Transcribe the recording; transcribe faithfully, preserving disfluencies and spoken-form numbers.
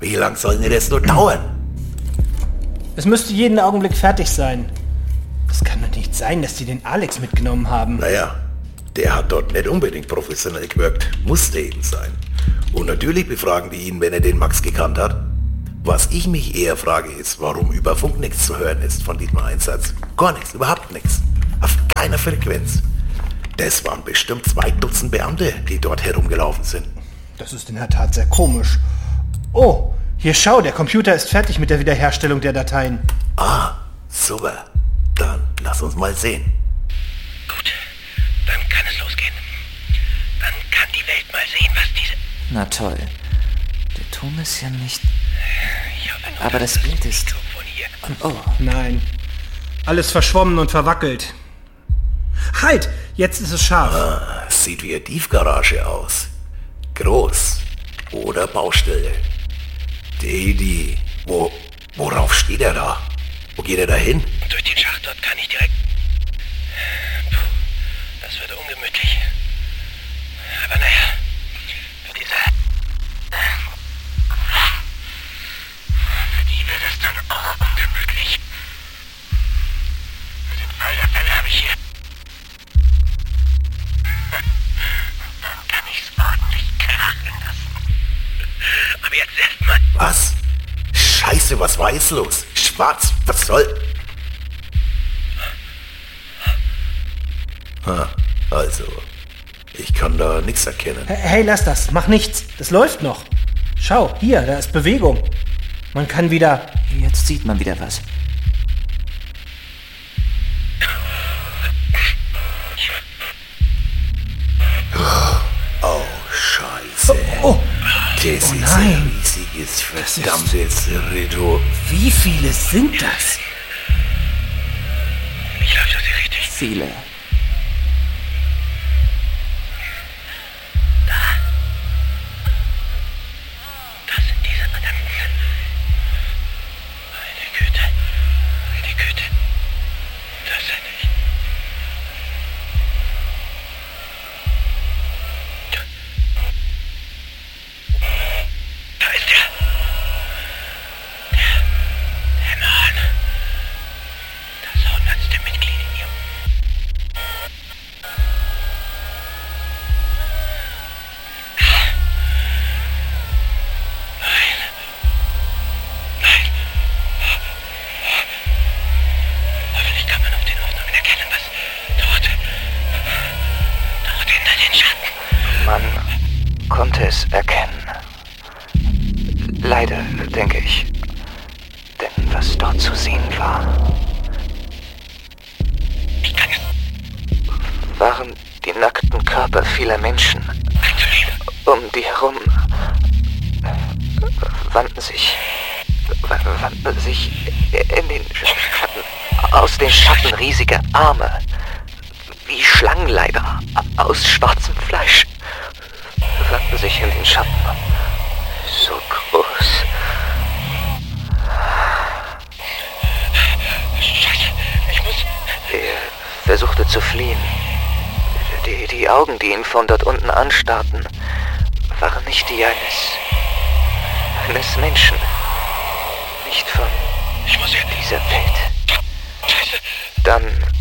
Wie lang soll denn das nur dauern? Es müsste jeden Augenblick fertig sein. Das kann doch nicht sein, dass die den Alex mitgenommen haben. Naja, der hat dort nicht unbedingt professionell gewirkt. Musste eben sein. Und natürlich befragen die ihn, wenn er den Max gekannt hat. Was ich mich eher frage ist, warum über Funk nichts zu hören ist von diesem Einsatz. Gar nichts, überhaupt nichts. Auf keiner Frequenz. Das waren bestimmt zwei Dutzend Beamte, die dort herumgelaufen sind. Das ist in der Tat sehr komisch. Oh, hier schau, der Computer ist fertig mit der Wiederherstellung der Dateien. Ah, super. Dann lass uns mal sehen. Gut, dann kann es losgehen. Dann kann die Welt mal sehen, was diese... Na toll. Der Ton ist ja nicht... Aber das Bild ist... Oh. Nein. Alles verschwommen und verwackelt. Halt! Jetzt ist es scharf. Ah, sieht wie eine Tiefgarage aus. Groß. Oder Baustelle. Die, die... Wo... Worauf steht er da? Wo geht er da hin? Durch den Schacht dort kann ich direkt... Puh, das wird ungemütlich. Aber naja, für diese... Für die wird es dann auch ungemütlich. Für den Fall der Fälle habe ich hier... Dann kann ich's ordentlich krachen lassen. Aber jetzt erstmal... Was? Scheiße, was war jetzt los? Schwarz, was soll? Ah, also, ich kann da nichts erkennen. Hey, lass das, mach nichts. Das läuft noch. Schau, hier, da ist Bewegung. Man kann wieder... Jetzt sieht man wieder was. Oh, Scheiße. Oh, oh. Das Oh ist nein. ein riesiges, verdammtes Ritto. Wie viele sind das? Ich glaube, das ist richtig. Viele. Das sind diese verdammten... Meine Güte. Meine Güte. Das sind ich. Da ist der. Der. Der Mann. Das hundertste Mitglied hier. Hoffentlich kann man auf den Aufnahmen erkennen, was dort, dort hinter den Schatten. Man konnte es erkennen. Leider, denke ich. Denn was dort zu sehen war, Ich kann es waren die nackten Körper vieler Menschen. einzuleben. Um die herum wandten sich, wandten sich in den Schatten, aus den Schatten riesige Arme, wie Schlangenleiber aus schwarzem Fleisch, wandten sich in den Schatten. So groß. Scheiße, ich muss... Er versuchte zu fliehen. Die, die Augen, die ihn von dort unten anstarrten, waren nicht die eines, eines Menschen. Nicht von Ich muss hier... dieser Welt. Scheiße. Dann